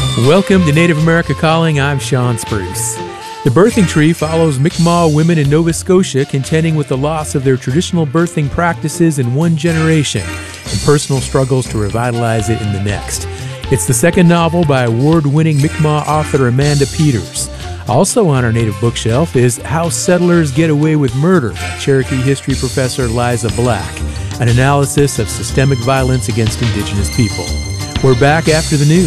Welcome to Native America Calling. I'm Sean Spruce. The birthing tree follows Mi'kmaq women in Nova Scotia contending with the loss of their traditional birthing practices in one generation and personal struggles to revitalize it in the next. It's the second novel by award-winning Mi'kmaq author Amanda Peters. Also on our Native bookshelf is How Settlers Get Away with Murder by Cherokee history professor Liza Black, an analysis of systemic violence against Indigenous people. We're back after the news.